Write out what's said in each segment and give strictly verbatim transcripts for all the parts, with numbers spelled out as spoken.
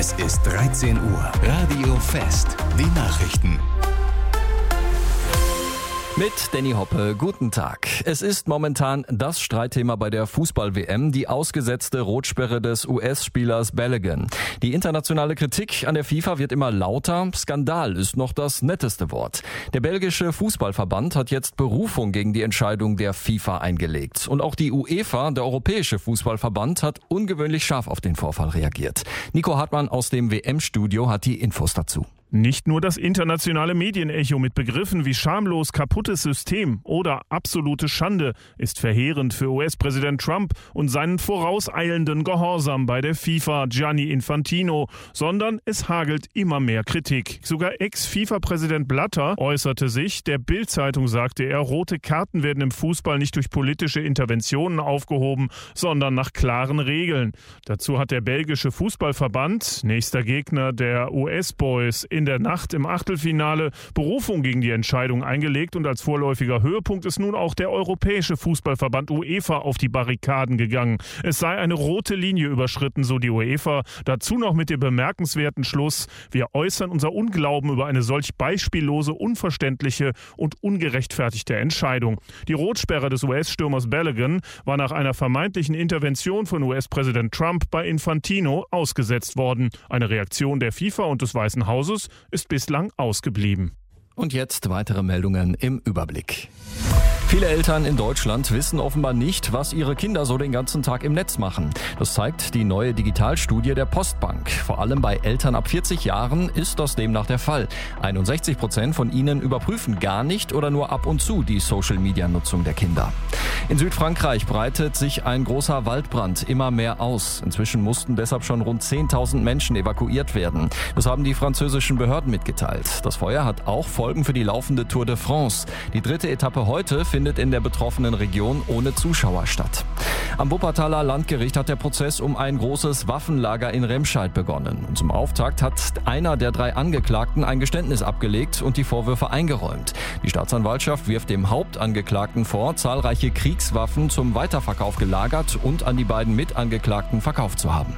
Es ist dreizehn Uhr. Radio Fest. Die Nachrichten. Mit Danny Hoppe, guten Tag. Es ist momentan das Streitthema bei der Fußball-W M, die ausgesetzte Rotsperre des U S-Spielers Balogun. Die internationale Kritik an der FIFA wird immer lauter. Skandal ist noch das netteste Wort. Der belgische Fußballverband hat jetzt Berufung gegen die Entscheidung der FIFA eingelegt. Und auch die UEFA, der Europäische Fußballverband, hat ungewöhnlich scharf auf den Vorfall reagiert. Nico Hartmann aus dem W M-Studio hat die Infos dazu. Nicht nur das internationale Medienecho mit Begriffen wie schamlos kaputtes System oder absolute Schande ist verheerend für U S-Präsident Trump und seinen vorauseilenden Gehorsam bei der FIFA Gianni Infantino, sondern es hagelt immer mehr Kritik. Sogar Ex-FIFA-Präsident Blatter äußerte sich, der Bild-Zeitung sagte er, rote Karten werden im Fußball nicht durch politische Interventionen aufgehoben, sondern nach klaren Regeln. Dazu hat der belgische Fußballverband, nächster Gegner der U S-Boys, in der Nacht im Achtelfinale Berufung gegen die Entscheidung eingelegt und als vorläufiger Höhepunkt ist nun auch der Europäische Fußballverband UEFA auf die Barrikaden gegangen. Es sei eine rote Linie überschritten, so die UEFA. Dazu noch mit dem bemerkenswerten Schluss: Wir äußern unser Unglauben über eine solch beispiellose, unverständliche und ungerechtfertigte Entscheidung. Die Rotsperre des U S-Stürmers Balogun war nach einer vermeintlichen Intervention von U S-Präsident Trump bei Infantino ausgesetzt worden. Eine Reaktion der FIFA und des Weißen Hauses ist bislang ausgeblieben. Und jetzt weitere Meldungen im Überblick. Viele Eltern in Deutschland wissen offenbar nicht, was ihre Kinder so den ganzen Tag im Netz machen. Das zeigt die neue Digitalstudie der Postbank. Vor allem bei Eltern ab vierzig Jahren ist das demnach der Fall. einundsechzig Prozent von ihnen überprüfen gar nicht oder nur ab und zu die Social-Media-Nutzung der Kinder. In Südfrankreich breitet sich ein großer Waldbrand immer mehr aus. Inzwischen mussten deshalb schon rund zehntausend Menschen evakuiert werden. Das haben die französischen Behörden mitgeteilt. Das Feuer hat auch Folgen für die laufende Tour de France. Die dritte Etappe heute findet in der betroffenen Region ohne Zuschauer statt. Am Wuppertaler Landgericht hat der Prozess um ein großes Waffenlager in Remscheid begonnen. Und zum Auftakt hat einer der drei Angeklagten ein Geständnis abgelegt und die Vorwürfe eingeräumt. Die Staatsanwaltschaft wirft dem Hauptangeklagten vor, zahlreiche Kriegswaffen zum Weiterverkauf gelagert und an die beiden Mitangeklagten verkauft zu haben.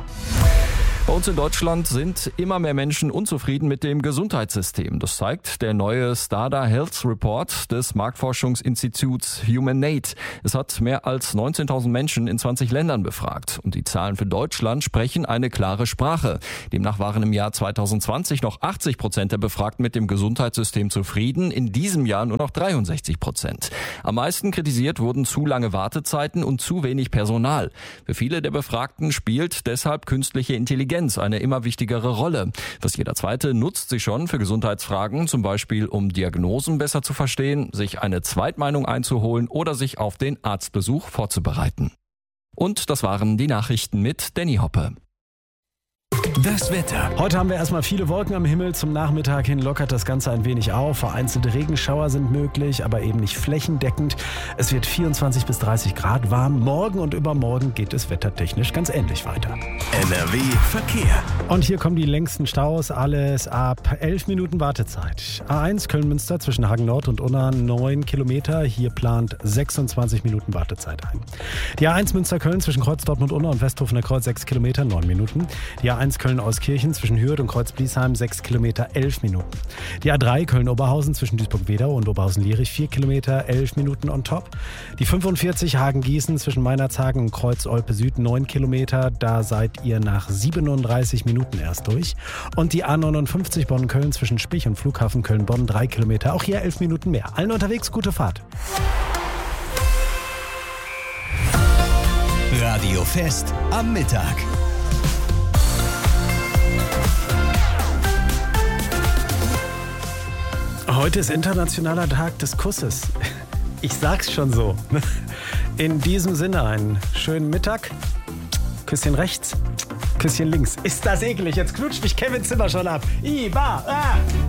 Bei uns in Deutschland sind immer mehr Menschen unzufrieden mit dem Gesundheitssystem. Das zeigt der neue Stada Health Report des Marktforschungsinstituts Humanate. Es hat mehr als neunzehntausend Menschen in zwanzig Ländern befragt. Und die Zahlen für Deutschland sprechen eine klare Sprache. Demnach waren im Jahr zweitausendzwanzig noch achtzig Prozent der Befragten mit dem Gesundheitssystem zufrieden. In diesem Jahr nur noch dreiundsechzig Prozent. Am meisten kritisiert wurden zu lange Wartezeiten und zu wenig Personal. Für viele der Befragten spielt deshalb künstliche Intelligenz eine immer wichtigere Rolle. Fast jeder Zweite nutzt sie schon für Gesundheitsfragen, zum Beispiel um Diagnosen besser zu verstehen, sich eine Zweitmeinung einzuholen oder sich auf den Arztbesuch vorzubereiten. Und das waren die Nachrichten mit Danny Hoppe. Das Wetter. Heute haben wir erstmal viele Wolken am Himmel. Zum Nachmittag hin lockert das Ganze ein wenig auf. Vereinzelte Regenschauer sind möglich, aber eben nicht flächendeckend. Es wird vierundzwanzig bis dreißig Grad warm. Morgen und übermorgen geht es wettertechnisch ganz ähnlich weiter. N R W Verkehr. Und hier kommen die längsten Staus. Alles ab elf Minuten Wartezeit. A eins Köln-Münster zwischen Hagen Nord und Unna neun Kilometer. Hier plant sechsundzwanzig Minuten Wartezeit ein. Die A eins Münster-Köln zwischen Kreuz Dortmund-Unna und Westhofener Kreuz sechs Kilometer, neun Minuten. Die A eins Köln-Euskirchen zwischen Hürth und Kreuz-Bliesheim sechs Kilometer, elf Minuten. Die A drei Köln-Oberhausen zwischen Duisburg-Wedau und Oberhausen-Lierich vier Kilometer, elf Minuten on top. Die fünfundvierzig Hagen-Gießen zwischen Meinerzhagen und Kreuz-Olpe-Süd neun Kilometer. Da seid ihr nach siebenunddreißig Minuten erst durch. Und die A neunundfünfzig Bonn-Köln zwischen Spich und Flughafen Köln-Bonn drei Kilometer. Auch hier elf Minuten mehr. Allen unterwegs, gute Fahrt. Radio Fest am Mittag. Heute ist internationaler Tag des Kusses. Ich sag's schon so. In diesem Sinne einen schönen Mittag. Küsschen rechts, Küsschen links. Ist das eklig? Jetzt knutscht mich Kevin Zimmer schon ab. Iba, ah.